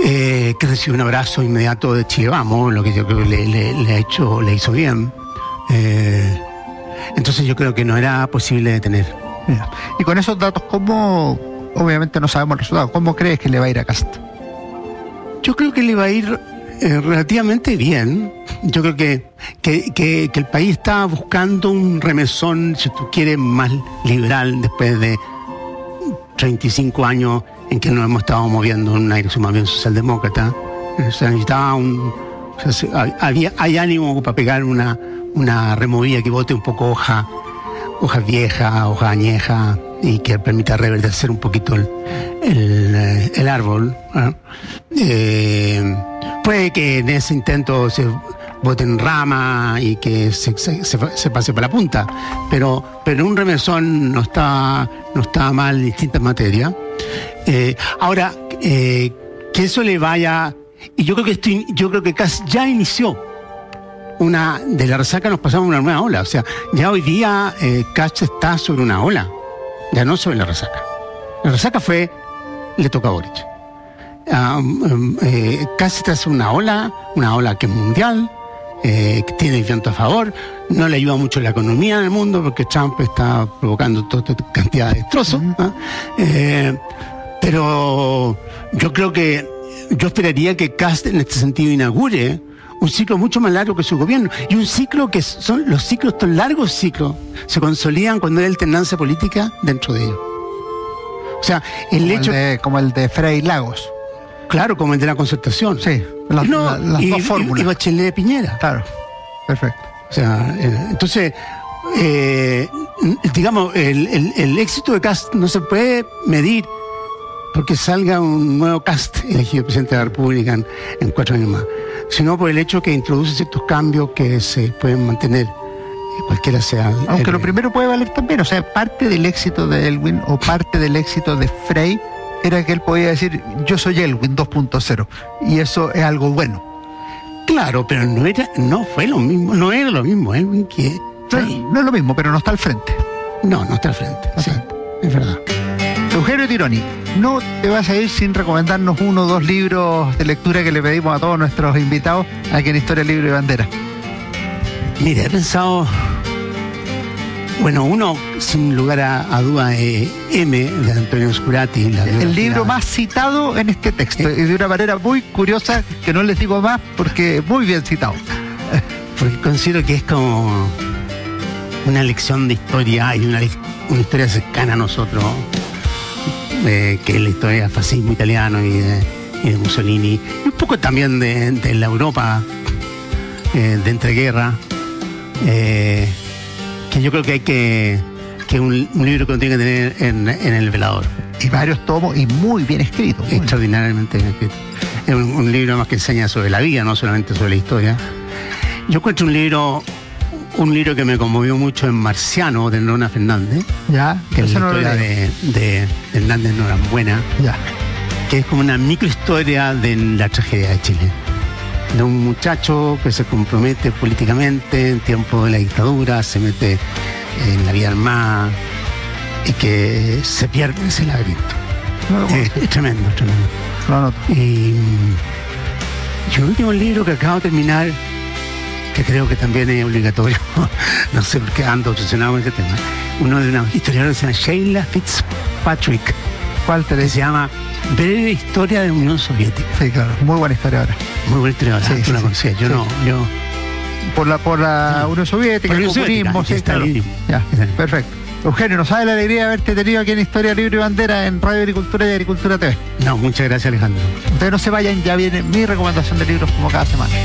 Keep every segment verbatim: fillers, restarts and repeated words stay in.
eh, que recibió un abrazo inmediato de Chile Vamos, lo que yo creo que le, le, le, ha hecho, le hizo bien. Eh, entonces yo creo que no era posible detener. Mira. Y con esos datos, ¿cómo, obviamente no sabemos el resultado, cómo crees que le va a ir a Kast? Yo creo que le va a ir eh, relativamente bien. Yo creo que, que, que, que el país está buscando un remesón, si tú quieres, más liberal después de treinta y cinco años en que nos hemos estado moviendo en una dirección más bien socialdemócrata. O sea, necesitaba un... O sea, había, hay ánimo para pegar una, una removida que bote un poco hoja, hojas viejas, hojas añejas, y que permita reverdecer un poquito el, el, el árbol. ¿eh? Eh, puede que en ese intento se boten ramas y que se, se, se, se pase para la punta, pero, pero un remesón no está, no está mal en distintas materias. Eh, ahora, eh, que eso le vaya... Y yo creo que esto, yo creo que Kast ya inició una... De la resaca nos pasamos a una nueva ola. O sea, ya hoy día eh, Kast está sobre una ola, ya no sobre la resaca. La resaca fue... Le toca a Boric. Um, um, eh, Kast está sobre una ola, una ola que es mundial, eh, que tiene el viento a favor, no le ayuda mucho la economía en el mundo porque Trump está provocando toda esta cantidad de destrozos. ¿eh? Eh, pero yo creo que yo esperaría que Kast en este sentido inaugure un ciclo mucho más largo que su gobierno, y un ciclo que son los ciclos, estos largos ciclos se consolidan cuando hay alternancia política dentro de ellos. O sea, el como hecho el de, como el de Frei Lagos. Claro, como el de la concertación. Sí, las, no, la, las y, dos fórmulas. Y, y Bachelet Piñera. Claro, perfecto. O sea, eh, entonces, eh, digamos, el, el, el éxito de Kast no se puede medir porque salga un nuevo Kast elegido presidente de la República en, en cuatro años más, sino por el hecho que introduce ciertos cambios que se pueden mantener, cualquiera sea. Aunque el, lo primero puede valer también, o sea, parte del éxito de Elwin o parte del éxito de Frei era que él podía decir, yo soy Elwin dos punto cero, y eso es algo bueno. Claro, pero no era, no fue lo mismo, no era lo mismo Elwin que Frei. No, no es lo mismo, pero no está al frente. No, no está al frente, Okay. sí, es verdad. Eugenio Tironi, no te vas a ir sin recomendarnos uno o dos libros de lectura que le pedimos a todos nuestros invitados aquí en Historia, Libro y Bandera. Mira, he pensado... Bueno, uno, sin lugar a, a duda, es M, de Antonio Scurati. La el libro más citado en este texto, y de una manera muy curiosa, que no les digo más, porque es muy bien citado. Porque considero que es como una lección de historia, y una, una historia cercana a nosotros, eh, que es la historia del fascismo italiano y de, y de Mussolini, y un poco también de, de la Europa eh, de entreguerra. Eh, que yo creo que hay que que un, un libro que uno tiene que tener en, en el velador. Y varios tomos, y muy bien escrito. Muy Extraordinariamente bien escrito. Es un, un libro más que enseña sobre la vida, no solamente sobre la historia. Yo encuentro un libro un libro que me conmovió mucho en Marciano, de Nona Fernández. Ya, que es la no historia de, de Hernández Norambuena. Ya. Que es como una microhistoria de la tragedia de Chile. De un muchacho que se compromete políticamente en tiempo de la dictadura, se mete en la vida armada y que se pierde en ese laberinto. No, es, es tremendo, tremendo. Lo anoto. Y, y el último libro que acabo de terminar, que creo que también es obligatorio, no sé por qué ando obsesionado con ese tema, uno de una historiadora que se llama Sheila Fitzpatrick. ¿Cuál te que se llama Breve Historia de la Unión Soviética? Sí, claro, muy buena historia ahora. Muy buena historia ahora, sí, tú sí, la sí, conocías, yo sí. no, yo... Por la, por la sí. Unión Soviética, por el comunismo, sí, claro. Ya, perfecto. Eugenio, nos sabe la alegría de haberte tenido aquí en Historia, Libro y Bandera en Radio Agricultura y Agricultura T V. No, muchas gracias, Alejandro. Ustedes no se vayan, ya viene mi recomendación de libros como cada semana.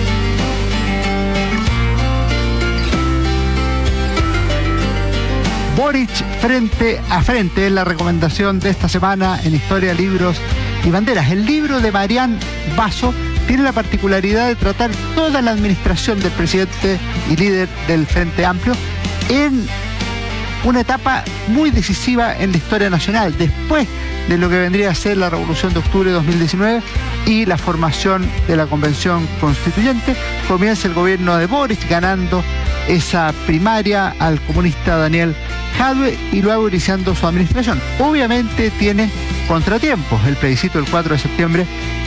Boric frente a frente es la recomendación de esta semana en Historia, Libros y Banderas. El libro de Marián Basso tiene la particularidad de tratar toda la administración del presidente y líder del Frente Amplio en una etapa muy decisiva en la historia nacional, después de lo que vendría a ser la Revolución de Octubre de dos mil diecinueve y la formación de la Convención Constituyente. Comienza el gobierno de Boric ganando esa primaria al comunista Daniel Jadwe y luego iniciando su administración. Obviamente tiene contratiempos. El plebiscito del cuatro de septiembre